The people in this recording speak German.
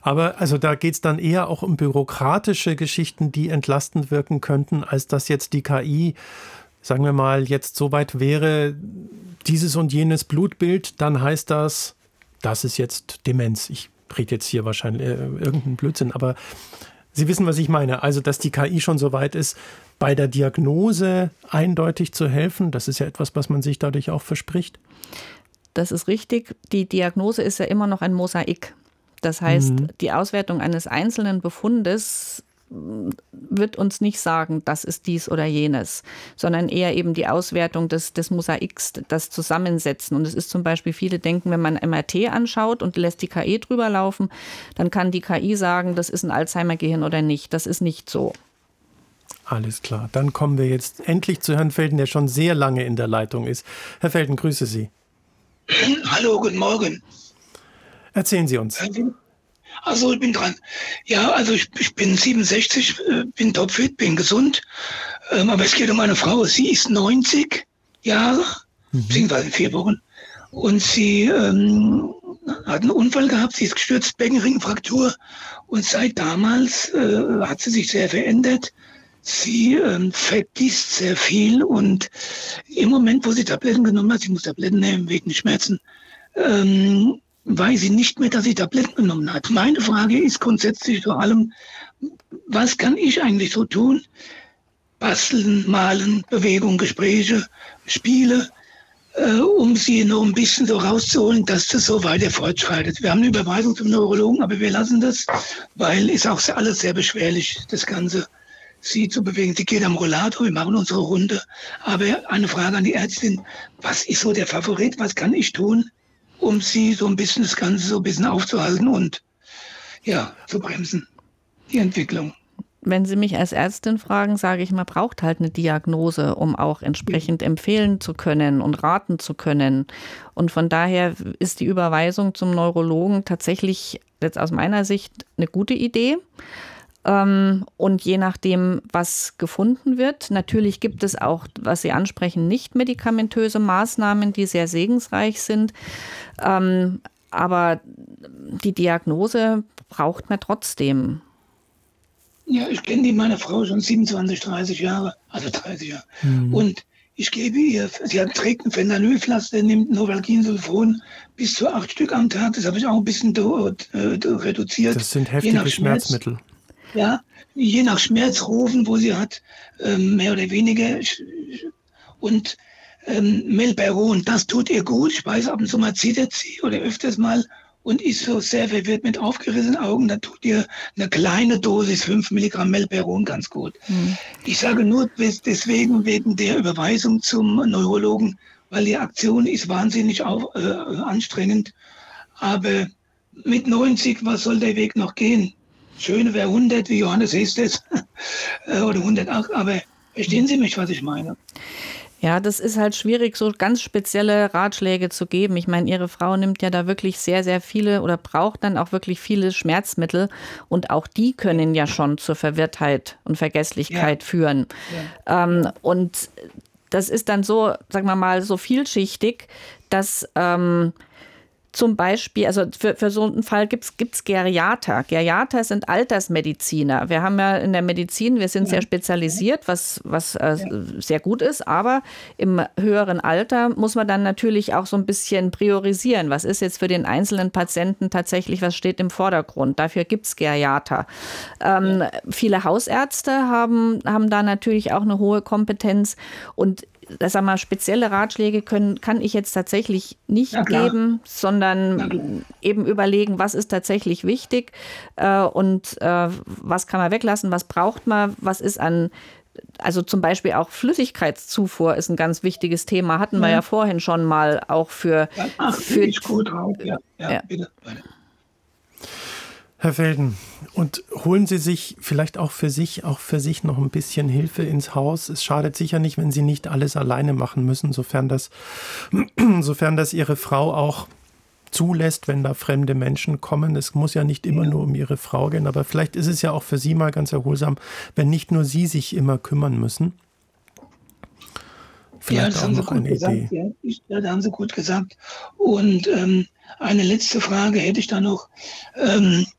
Aber also da geht es dann eher auch um bürokratische Geschichten, die entlastend wirken könnten, als dass jetzt die KI, sagen wir mal, jetzt soweit wäre, dieses und jenes Blutbild, dann heißt das, das ist jetzt Demenz. Ich rede jetzt hier wahrscheinlich irgendeinen Blödsinn, aber Sie wissen, was ich meine. Also, dass die KI schon so weit ist, bei der Diagnose eindeutig zu helfen. Das ist ja etwas, was man sich dadurch auch verspricht. Das ist richtig. Die Diagnose ist ja immer noch ein Mosaik. Das heißt, die Auswertung eines einzelnen Befundes wird uns nicht sagen, das ist dies oder jenes, sondern eher eben die Auswertung des Mosaiks, das Zusammensetzen. Und es ist zum Beispiel, viele denken, wenn man MRT anschaut und lässt die KI drüber laufen, dann kann die KI sagen, das ist ein Alzheimer-Gehirn oder nicht. Das ist nicht so. Alles klar. Dann kommen wir jetzt endlich zu Herrn Felden, der schon sehr lange in der Leitung ist. Herr Felden, grüße Sie. Hallo, guten Morgen. Erzählen Sie uns. Also ich bin dran. Ja, also ich bin 67, bin topfit, bin gesund. Aber es geht um eine Frau. Sie ist 90 Jahre, beziehungsweise in 4 Wochen. Und sie hat einen Unfall gehabt. Sie ist gestürzt, Beckenringfraktur. Und seit damals hat sie sich sehr verändert. Sie vergisst sehr viel. Und im Moment, wo sie Tabletten genommen hat, sie muss Tabletten nehmen wegen Schmerzen, weiß sie nicht mehr, dass sie Tabletten genommen hat. Meine Frage ist grundsätzlich vor allem, was kann ich eigentlich so tun? Basteln, malen, Bewegung, Gespräche, Spiele, um sie noch ein bisschen so rauszuholen, dass das so weiter fortschreitet. Wir haben eine Überweisung zum Neurologen, aber wir lassen das, weil es auch alles sehr beschwerlich, das Ganze, sie zu bewegen. Sie geht am Rollator, wir machen unsere Runde. Aber eine Frage an die Ärztin, was ist so der Favorit, was kann ich tun, um sie so ein bisschen das Ganze so ein bisschen aufzuhalten und ja, zu bremsen, die Entwicklung. Wenn Sie mich als Ärztin fragen, sage ich, man braucht halt eine Diagnose, um auch entsprechend empfehlen zu können und raten zu können. Und von daher ist die Überweisung zum Neurologen tatsächlich jetzt aus meiner Sicht eine gute Idee. Und je nachdem, was gefunden wird, natürlich gibt es auch, was Sie ansprechen, nicht medikamentöse Maßnahmen, die sehr segensreich sind. Aber die Diagnose braucht man trotzdem. Ja, ich kenne die meiner Frau schon 27, 30 Jahre, also 30 Jahre. Und ich gebe ihr, sie trägt ein Fentanyl-Pflaster, nimmt Novalgin-Sulfon bis zu 8 Stück am Tag. Das habe ich auch ein bisschen reduziert. Das sind heftige Schmerzmittel. Ja, je nach Schmerzrufen, wo sie hat, mehr oder weniger. Und Melperon, das tut ihr gut. Ich weiß, ab und zu mal zittert sie oder öfters mal und ist so sehr verwirrt mit aufgerissenen Augen. Da tut ihr eine kleine Dosis, 5 Milligramm Melperon, ganz gut. Ich sage nur deswegen wegen der Überweisung zum Neurologen, weil die Aktion ist wahnsinnig anstrengend. Aber mit 90, was soll der Weg noch gehen? Schöne wäre 100, wie Johannes Hestes, oder 108, aber verstehen Sie mich, was ich meine? Ja, das ist halt schwierig, so ganz spezielle Ratschläge zu geben. Ich meine, Ihre Frau nimmt ja da wirklich sehr, sehr viele oder braucht dann auch wirklich viele Schmerzmittel und auch die können ja schon zur Verwirrtheit und Vergesslichkeit führen. Ja. Und das ist dann so, sagen wir mal, so vielschichtig, dass zum Beispiel, also für so einen Fall gibt's Geriater. Geriater sind Altersmediziner. Wir haben ja in der Medizin, wir sind sehr spezialisiert, was sehr gut ist, aber im höheren Alter muss man dann natürlich auch so ein bisschen priorisieren. Was ist jetzt für den einzelnen Patienten tatsächlich, was steht im Vordergrund? Dafür gibt's Geriater. Viele Hausärzte haben da natürlich auch eine hohe Kompetenz und sagen wir, spezielle Ratschläge kann ich jetzt tatsächlich nicht geben, sondern eben überlegen, was ist tatsächlich wichtig und was kann man weglassen, was braucht man, was ist also zum Beispiel auch Flüssigkeitszufuhr ist ein ganz wichtiges Thema, hatten wir ja vorhin schon mal auch für ich gut drauf. Ja, bitte. Herr Felden, und holen Sie sich vielleicht auch für sich noch ein bisschen Hilfe ins Haus. Es schadet sicher nicht, wenn Sie nicht alles alleine machen müssen, sofern das Ihre Frau auch zulässt, wenn da fremde Menschen kommen. Es muss ja nicht immer nur um Ihre Frau gehen, aber vielleicht ist es ja auch für Sie mal ganz erholsam, wenn nicht nur Sie sich immer kümmern müssen. Vielleicht auch noch eine Idee. Ja, da haben Sie gut gesagt. Und eine letzte Frage hätte ich da noch.